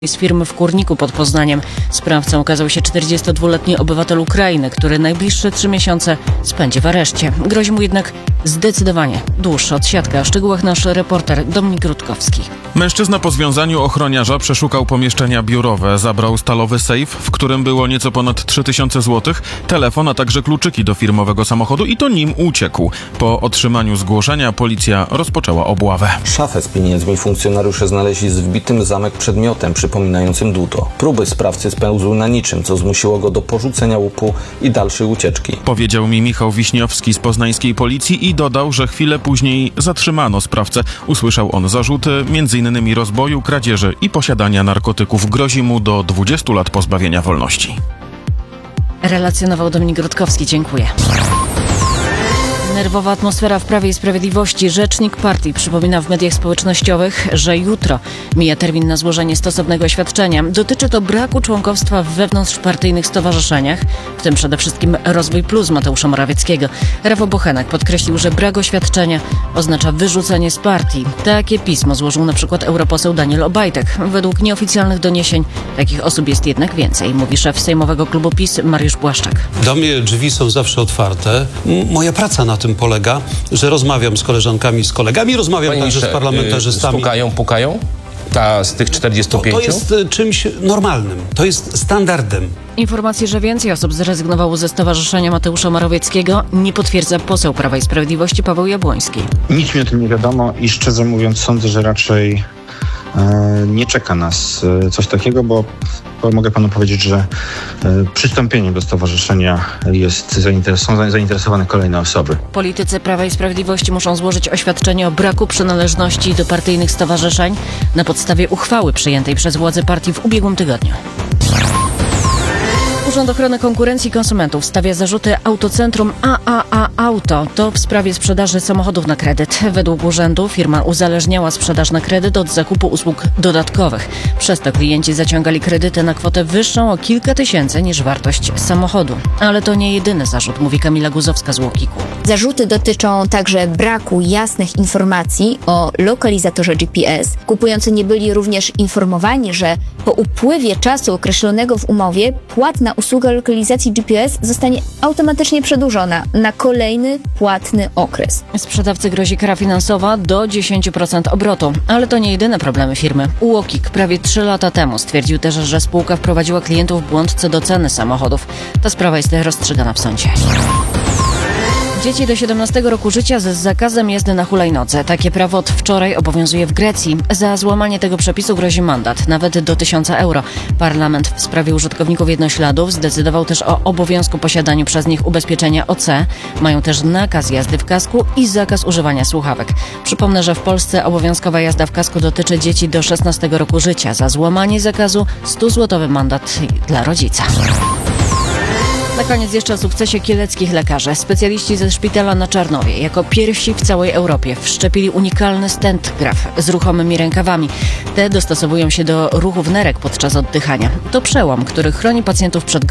z firmy w Kurniku pod Poznaniem. Sprawcą okazał się 42-letni obywatel Ukrainy, który najbliższe 3 miesiące spędzi w areszcie. Grozi mu jednak zdecydowanie dłuższa odsiadka. W szczegółach nasz reporter Dominik Rutkowski. Mężczyzna po związaniu ochroniarza przeszukał pomieszczenia biurowe, zabrał stalowy sejf, w którym było nieco ponad 3000 zł, telefon, a także kluczyki do firmowego samochodu i to nim uciekł. Po otrzymaniu zgłoszenia policja rozpoczęła obławę. Szafę z pieniędzmi funkcjonariusze znaleźli z wbitym w zamek przedmiotem przypominającym dłuto. Próby sprawcy spełzły na niczym, co zmusiło go do porzucenia łupu i dalszej ucieczki. Powiedział mi Michał Wiśniowski z poznańskiej policji i dodał, że chwilę później zatrzymano sprawcę. Usłyszał on zarzuty m.in. rozboju, kradzieży i posiadania narkotyków. Grozi mu do 20 lat pozbawienia wolności. Relacjonował Dominik Rutkowski. Dziękuję. Nerwowa atmosfera w Prawie i Sprawiedliwości. Rzecznik partii przypomina w mediach społecznościowych, że jutro mija termin na złożenie stosownego oświadczenia. Dotyczy to braku członkostwa w wewnątrzpartyjnych stowarzyszeniach, w tym przede wszystkim Rozwój Plus Mateusza Morawieckiego. Rafał Bochenek podkreślił, że brak oświadczenia oznacza wyrzucenie z partii. Takie pismo złożył na przykład europoseł Daniel Obajtek. Według nieoficjalnych doniesień takich osób jest jednak więcej, mówi szef sejmowego klubu PiS Mariusz Błaszczak. Do mnie drzwi są zawsze otwarte. Moja praca na tym polega, że rozmawiam z koleżankami, z kolegami, rozmawiam także z parlamentarzystami. Pukają? Z tych 45? To jest czymś normalnym. To jest standardem. Informacje, że więcej osób zrezygnowało ze stowarzyszenia Mateusza Morawieckiego, nie potwierdza poseł Prawa i Sprawiedliwości Paweł Jabłoński. Nic mi o tym nie wiadomo i szczerze mówiąc sądzę, że raczej nie czeka nas coś takiego, bo mogę panu powiedzieć, że przystąpieniem do stowarzyszenia są zainteresowane kolejne osoby. Politycy Prawa i Sprawiedliwości muszą złożyć oświadczenie o braku przynależności do partyjnych stowarzyszeń na podstawie uchwały przyjętej przez władze partii w ubiegłym tygodniu. Urząd Ochrony Konkurencji i Konsumentów stawia zarzuty Autocentrum AAA Auto. To w sprawie sprzedaży samochodów na kredyt. Według urzędu firma uzależniała sprzedaż na kredyt od zakupu usług dodatkowych. Przez to klienci zaciągali kredyty na kwotę wyższą o kilka tysięcy niż wartość samochodu. Ale to nie jedyny zarzut, mówi Kamila Guzowska z UOKiK-u. Zarzuty dotyczą także braku jasnych informacji o lokalizatorze GPS. Kupujący nie byli również informowani, że po upływie czasu określonego w umowie płatna usługa lokalizacji GPS zostanie automatycznie przedłużona na kolejny płatny okres. Sprzedawcy grozi kara finansowa do 10% obrotu. Ale to nie jedyne problemy firmy. UOKiK prawie 3 lata temu stwierdził też, że spółka wprowadziła klientów w błąd co do ceny samochodów. Ta sprawa jest rozstrzygana w sądzie. Dzieci do 17 roku życia z zakazem jazdy na hulajnodze. Takie prawo od wczoraj obowiązuje w Grecji. Za złamanie tego przepisu grozi mandat, nawet do 1000 euro. Parlament w sprawie użytkowników jednośladów zdecydował też o obowiązku posiadania przez nich ubezpieczenia OC. Mają też nakaz jazdy w kasku i zakaz używania słuchawek. Przypomnę, że w Polsce obowiązkowa jazda w kasku dotyczy dzieci do 16 roku życia. Za złamanie zakazu 100-złotowy mandat dla rodzica. Na koniec jeszcze o sukcesie kieleckich lekarzy. Specjaliści ze szpitala na Czarnowie jako pierwsi w całej Europie wszczepili unikalny stent graf z ruchomymi rękawami. Te dostosowują się do ruchów nerek podczas oddychania. To przełom, który chroni pacjentów przed